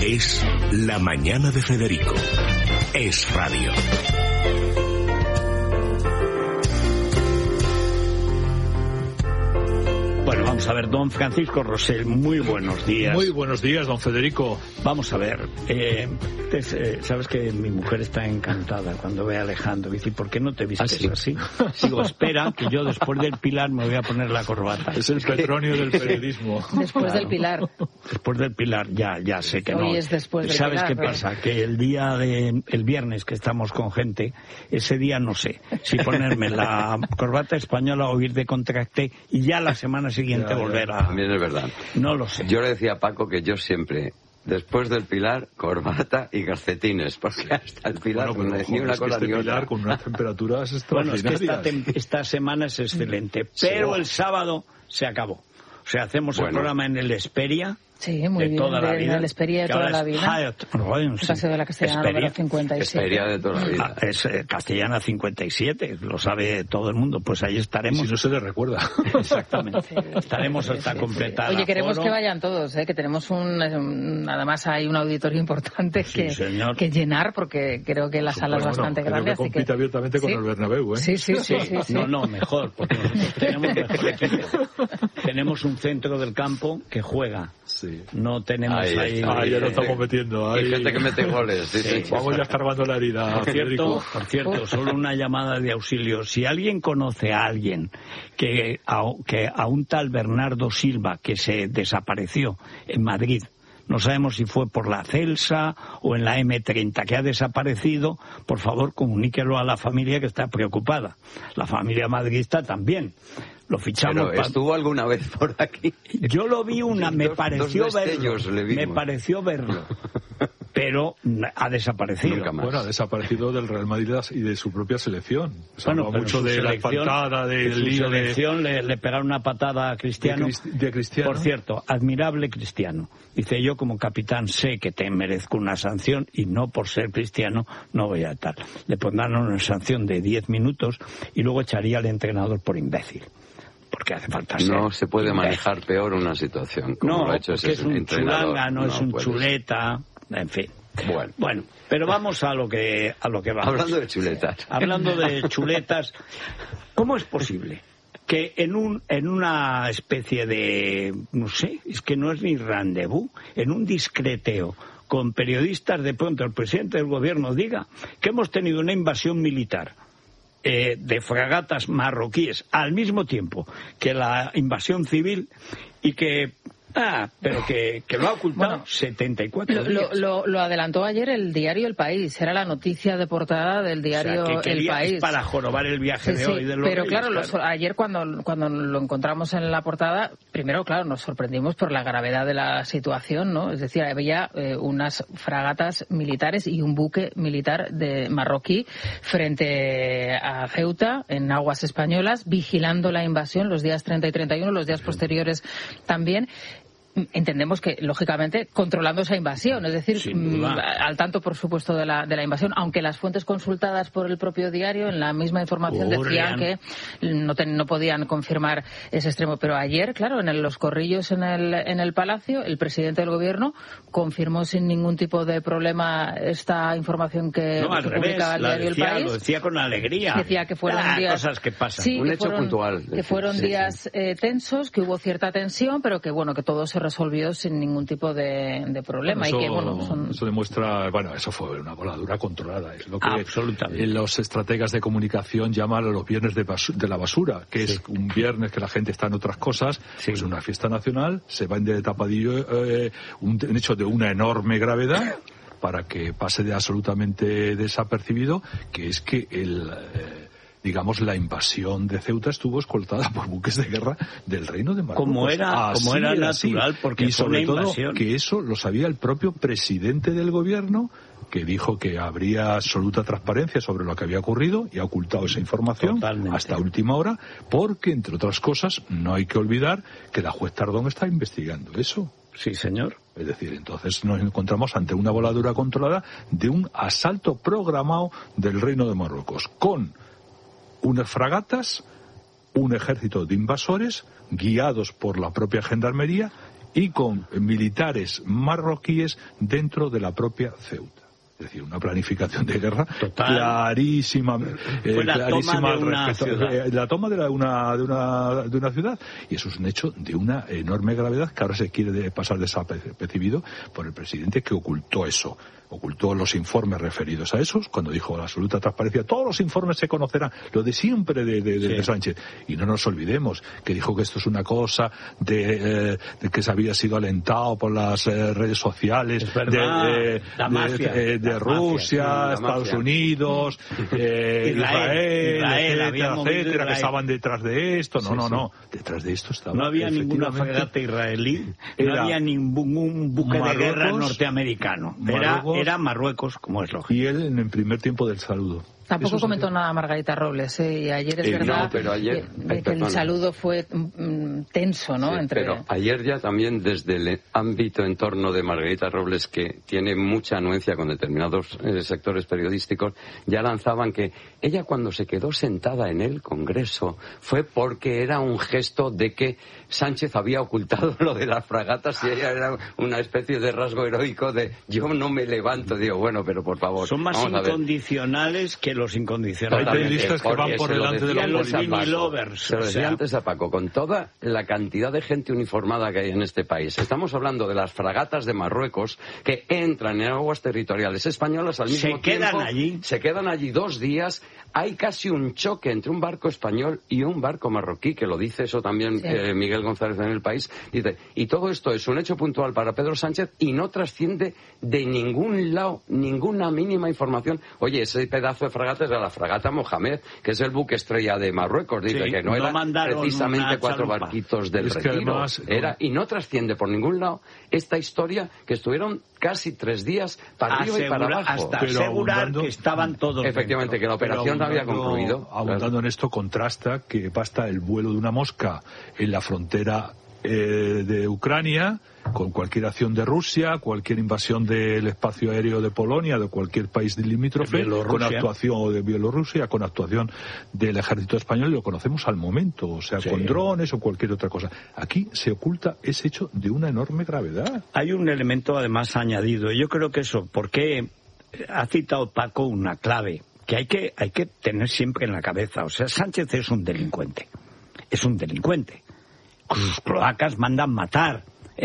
es La Mañana de Federico. Es radio. Bueno, vamos a ver, don Francisco Rosell, muy buenos días. Muy buenos días, don Federico. Vamos a ver, sabes que mi mujer está encantada cuando ve a Alejandro. Dice, ¿por qué no te vistes así? Digo, espera, que yo después del Pilar me voy a poner la corbata. Es el Petronio del periodismo. Después del Pilar. Después del Pilar, ya sé que no. Hoy es después del ¿Sabes Pilar, qué pasa? Que el viernes que estamos con gente, ese día no sé si ponerme la corbata española o ir de contracté y ya la semana siguiente volver a... También es verdad. No lo sé. Yo le decía a Paco que yo siempre, después del Pilar, corbata y calcetines, porque hasta el Pilar bueno, no es ni una cosa ni otra. Pilar con unas temperaturas Bueno, extraordinarias. es que esta semana es excelente, pero el sábado se acabó. O sea, hacemos el programa en el Hesperia. Sí, muy bien, toda la vida, en el Hesperia de toda la vida. Paseo de la Castellana número 57. Hesperia de toda la vida. Es Castellana 57, lo sabe todo el mundo. Pues ahí estaremos. Y si no se le recuerda. Exactamente. Estaremos hasta completar. Oye, queremos que vayan todos, que tenemos además hay un auditorio importante que llenar, porque creo que la sala es bastante grande. Que compite abiertamente con el Bernabéu, ¿eh? Sí. No, mejor, porque nosotros tenemos mejor equipo. Tenemos un centro del campo que juega. Sí. No tenemos ahí... ya lo estamos metiendo. Hay gente que mete goles. Sí. Vamos ya escarbando la herida. Por cierto, solo una llamada de auxilio. Si alguien conoce a alguien que a un tal Bernardo Silva que se desapareció en Madrid, no sabemos si fue por la Celsa o en la M30 que ha desaparecido, por favor comuníquelo a la familia que está preocupada. La familia madridista también. Lo fichamos. Pero estuvo alguna vez por aquí. Yo lo vi me pareció verlo. Pero ha desaparecido. Nunca más. Bueno, ha desaparecido del Real Madrid y de su propia selección. Se bueno, mucho de la patada, del lío de... le pegaron una patada a Cristiano. De Cristiano. Por cierto, admirable Cristiano. Dice, yo como capitán sé que te merezco una sanción y no por ser cristiano no voy a estar. Le pondrán una sanción de 10 minutos y luego echaría al entrenador por imbécil. Porque hace falta ser no se puede imbécil. Manejar peor una situación como lo ha hecho ese es un entrenador. Chulanga, no es un chuleta, en fin. Bueno, pero vamos a lo que vamos. Hablando de chuletas, ¿cómo es posible que en una especie de, no sé, es que no es ni rendezvous, en un discreteo con periodistas, de pronto el presidente del gobierno diga que hemos tenido una invasión militar de fragatas marroquíes al mismo tiempo que la invasión civil y que pero que lo ha ocultado 74 días. Lo adelantó ayer el diario El País. Era la noticia de portada del diario El País. Para jorobar el viaje de hoy de los pero Reyes, claro, ayer cuando lo encontramos en la portada, primero, claro, nos sorprendimos por la gravedad de la situación, ¿no? Es decir, había unas fragatas militares y un buque militar de marroquí frente a Ceuta, en aguas españolas, vigilando la invasión los días 30 y 31, los días posteriores también. Entendemos que, lógicamente, controlando esa invasión, es decir, al tanto, por supuesto, de la invasión, aunque las fuentes consultadas por el propio diario en la misma información decían que no podían confirmar ese extremo. Pero ayer, claro, en los corrillos en el Palacio, el presidente del Gobierno confirmó sin ningún tipo de problema esta información que publicaba el diario El País. Lo decía con alegría. Decía que fueron días... cosas que pasan. Sí, un hecho puntual. Que fueron días tensos, que hubo cierta tensión, pero que, bueno, que todo se resolvió sin ningún tipo de problema. Eso demuestra, eso fue una voladura controlada. Es lo que los estrategas de comunicación llaman a los viernes de la basura, que es un viernes que la gente está en otras cosas, pues una fiesta nacional, se va de tapadillo, un hecho de una enorme gravedad, para que pase de absolutamente desapercibido, que es que digamos, la invasión de Ceuta estuvo escoltada por buques de guerra del Reino de Marruecos. Como era natural, porque y sobre todo invasión. Que eso lo sabía el propio presidente del gobierno, que dijo que habría absoluta transparencia sobre lo que había ocurrido y ha ocultado esa información hasta última hora, porque, entre otras cosas, no hay que olvidar que la juez Tardón está investigando eso. Sí, señor. Es decir, entonces nos encontramos ante una voladura controlada de un asalto programado del Reino de Marruecos, con unas fragatas, un ejército de invasores guiados por la propia gendarmería y con militares marroquíes dentro de la propia Ceuta. Es decir, una planificación de guerra clarísima, la toma de una ciudad, y eso es un hecho de una enorme gravedad que ahora se quiere pasar desapercibido por el presidente, que ocultó eso. Ocultó los informes referidos a esos, cuando dijo la absoluta transparencia, todos los informes se conocerán, lo de siempre de Sánchez. Y no nos olvidemos que dijo que esto es una cosa de que se había sido alentado por las redes sociales de Rusia, Estados Unidos, Israel, etcétera, que estaban detrás de esto. No, detrás de esto estaba. No había ninguna fragata israelí, no había ningún buque de guerra norteamericano. Era Marruecos, como es lógico. Y él en el primer tiempo del saludo. Tampoco comentó nada Margarita Robles, y ayer es verdad no, pero ayer, que el saludo fue tenso, ¿no? Sí, pero ayer ya también desde el ámbito en torno de Margarita Robles, que tiene mucha anuencia con determinados sectores periodísticos, ya lanzaban que ella, cuando se quedó sentada en el Congreso, fue porque era un gesto de que Sánchez había ocultado lo de las fragatas, y ella era una especie de rasgo heroico de yo no me levanto. Digo, bueno, pero por favor, son más incondicionales que los incondicionales. Hay periodistas que van por delante de los lovers. Se lo decía antes a Paco, con toda la cantidad de gente uniformada que hay en este país. Estamos hablando de las fragatas de Marruecos que entran en aguas territoriales españolas al mismo tiempo. Se quedan allí 2 días. Hay casi un choque entre un barco español y un barco marroquí, que lo dice eso también Miguel González en El País. Dice, y todo esto es un hecho puntual para Pedro Sánchez y no trasciende de ningún lado ninguna mínima información. Oye, ese pedazo de fragata es de la fragata Mohamed, que es el buque estrella de Marruecos. Dice que no eran precisamente 4 barquitos del Retiro. Y no trasciende por ningún lado esta historia, que estuvieron casi 3 días para arriba y para abajo. Hasta asegurar que estaban todos efectivamente dentro. Que la operación no había concluido. Abundando en esto, contrasta que basta el vuelo de una mosca en la frontera de Ucrania con cualquier acción de Rusia, cualquier invasión del espacio aéreo de Polonia, de cualquier país limítrofe, con actuación de Bielorrusia, con actuación del ejército español, y lo conocemos al momento, o sea, con drones o cualquier otra cosa. Aquí se oculta ese hecho de una enorme gravedad. Hay un elemento además añadido, yo creo que eso, porque ha citado Paco una clave que hay que tener siempre en la cabeza. O sea, Sánchez es un delincuente. Sus cloacas mandan matar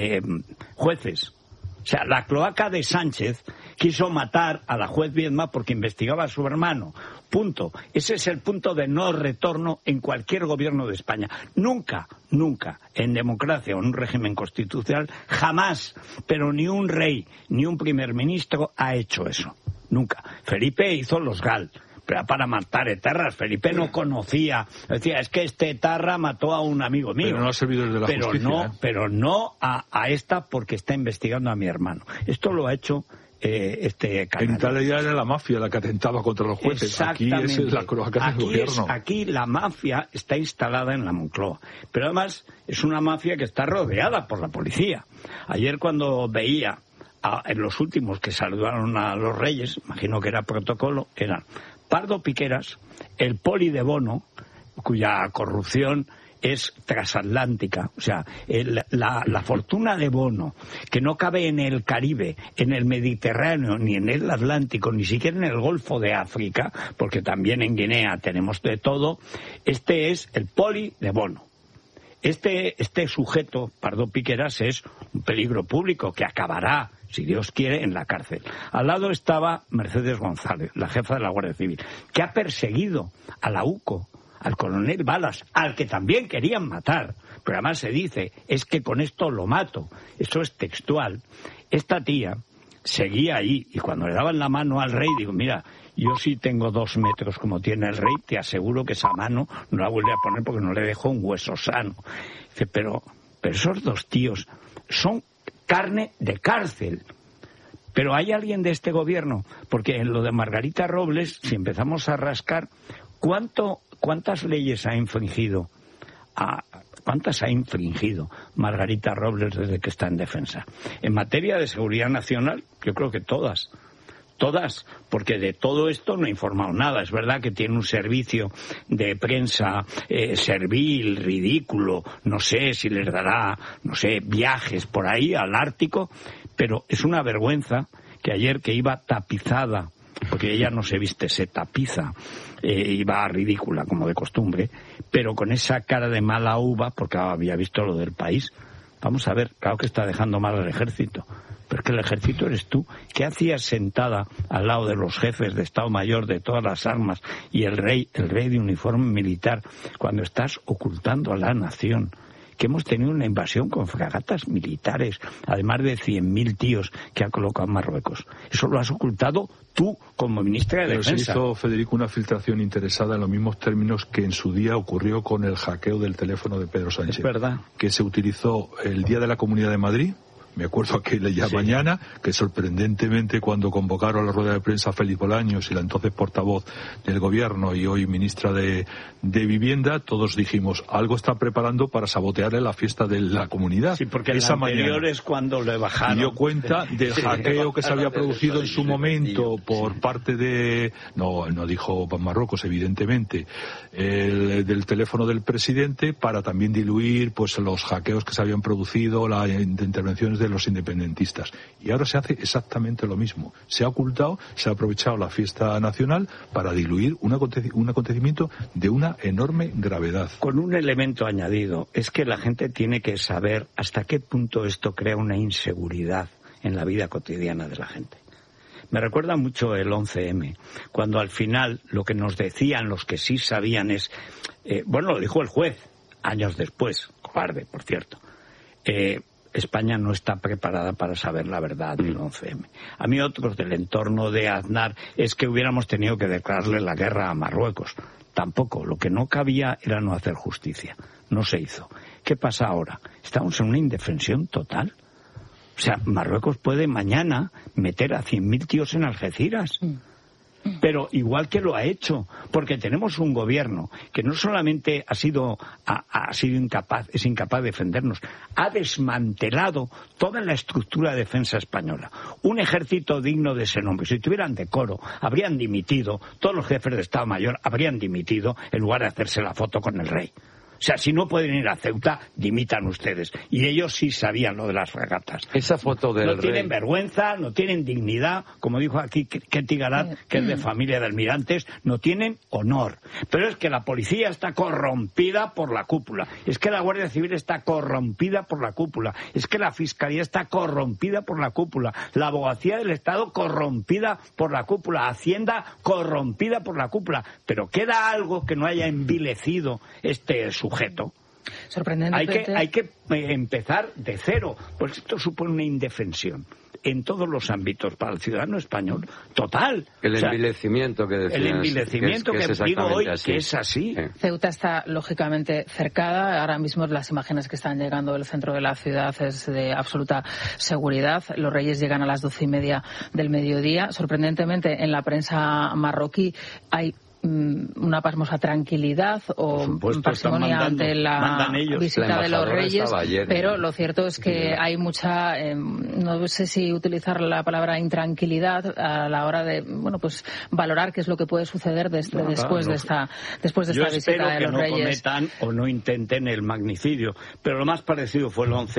jueces. O sea, la cloaca de Sánchez quiso matar a la juez Viedma porque investigaba a su hermano. Punto. Ese es el punto de no retorno en cualquier gobierno de España. Nunca, en democracia o en un régimen constitucional, jamás, pero ni un rey, ni un primer ministro ha hecho eso. Nunca. Felipe hizo los GAL, pero para matar etarras. Felipe no conocía, decía, es que este etarra mató a un amigo mío. Pero no ha servido de la justicia. Pero no a esta, porque está investigando a mi hermano. Esto lo ha hecho canal. En Italia ya era la mafia la que atentaba contra los jueces. Aquí es la cloaca del gobierno. Aquí la mafia está instalada en la Moncloa. Pero además es una mafia que está rodeada por la policía. Ayer, cuando veía en los últimos que saludaron a los reyes, imagino que era protocolo, eran Pardo Piqueras, el poli de Bono, cuya corrupción es transatlántica, o sea, la fortuna de Bono, que no cabe en el Caribe, en el Mediterráneo, ni en el Atlántico, ni siquiera en el Golfo de África, porque también en Guinea tenemos de todo. Este es el poli de Bono. Este sujeto, Pardo Piqueras, es un peligro público que acabará, si Dios quiere, en la cárcel. Al lado estaba Mercedes González, la jefa de la Guardia Civil, que ha perseguido a la UCO, al coronel Balas, al que también querían matar. Pero además se dice, es que con esto lo mato. Eso es textual. Esta tía seguía ahí, y cuando le daban la mano al rey, digo, mira, yo sí tengo 2 metros como tiene el rey, te aseguro que esa mano no la vuelve a poner porque no le dejo un hueso sano. Dice, pero esos 2 tíos son carne de cárcel. Pero hay alguien de este gobierno, porque en lo de Margarita Robles, si empezamos a rascar, ¿cuántas leyes ha infringido? ¿Cuántas ha infringido Margarita Robles desde que está en defensa? En materia de seguridad nacional, yo creo que todas. todas, porque de todo esto no ha informado nada. Es verdad que tiene un servicio de prensa servil, ridículo, no sé si les dará, viajes por ahí al Ártico, pero es una vergüenza que ayer, que iba tapizada, porque ella no se viste, se tapiza, iba ridícula como de costumbre, pero con esa cara de mala uva, porque había visto lo del país. Vamos a ver, claro que está dejando mal al ejército, pero es que el ejército eres tú. ¿Qué hacías sentada al lado de los jefes de Estado Mayor de todas las armas y el rey de uniforme militar, cuando estás ocultando a la nación? Que hemos tenido una invasión con fragatas militares, además de 100.000 tíos que ha colocado Marruecos. Eso lo has ocultado tú como ministra de Defensa. Pero se hizo, Federico, una filtración interesada en los mismos términos que en su día ocurrió con el hackeo del teléfono de Pedro Sánchez. Es verdad. Que se utilizó el día de la Comunidad de Madrid. Me acuerdo aquella mañana, que sorprendentemente cuando convocaron a la rueda de prensa a Félix Bolaños y la entonces portavoz del gobierno y hoy ministra de Vivienda, todos dijimos, algo está preparando para sabotearle la fiesta de la comunidad. Sí, porque esa anterior es cuando le bajaron. Y dio cuenta del hackeo que se había producido en su momento por parte de, no dijo Marruecos evidentemente, del teléfono del presidente, para también diluir pues los hackeos que se habían producido, las intervenciones de los independentistas. Y ahora se hace exactamente lo mismo. Se ha ocultado, se ha aprovechado la fiesta nacional para diluir un acontecimiento de una enorme gravedad. Con un elemento añadido, es que la gente tiene que saber hasta qué punto esto crea una inseguridad en la vida cotidiana de la gente. Me recuerda mucho el 11M, cuando al final lo que nos decían los que sí sabían es, lo dijo el juez, años después, cobarde, por cierto, España no está preparada para saber la verdad del 11M. A mí otros del entorno de Aznar es que hubiéramos tenido que declararle la guerra a Marruecos. Tampoco, lo que no cabía era no hacer justicia. No se hizo. ¿Qué pasa ahora? Estamos en una indefensión total. O sea, Marruecos puede mañana meter a 100.000 tíos en Algeciras. Pero igual que lo ha hecho, porque tenemos un gobierno que no solamente ha sido incapaz, es incapaz de defendernos, ha desmantelado toda la estructura de defensa española. Un ejército digno de ese nombre. Si tuvieran decoro, habrían dimitido, todos los jefes de Estado Mayor habrían dimitido en lugar de hacerse la foto con el rey. O sea, si no pueden ir a Ceuta, dimitan ustedes. Y ellos sí sabían lo de las fragatas. Esa foto del rey. No tienen vergüenza, no tienen dignidad, como dijo aquí Ketty Garat, que es de familia de almirantes, no tienen honor. Pero es que la policía está corrompida por la cúpula. Es que la Guardia Civil está corrompida por la cúpula. Es que la Fiscalía está corrompida por la cúpula. La Abogacía del Estado corrompida por la cúpula. Hacienda corrompida por la cúpula. Pero queda algo que no haya envilecido este sujeto. Sorprendentemente. Hay que empezar de cero, pues esto supone una indefensión en todos los ámbitos para el ciudadano español total. El envilecimiento que decías. El envilecimiento que digo hoy así. Que es así. Ceuta está lógicamente cercada. Ahora mismo las imágenes que están llegando del centro de la ciudad es de absoluta seguridad. Los Reyes llegan a las 12:30 del mediodía. Sorprendentemente, en la prensa marroquí hay una pasmosa tranquilidad o parsimonia ante la visita de los Reyes, pero lo cierto es que hay mucha, no sé si utilizar la palabra intranquilidad a la hora de, valorar qué es lo que puede suceder después de esta visita de los Reyes. Yo espero que no cometan o no intenten el magnicidio, pero lo más parecido fue el 11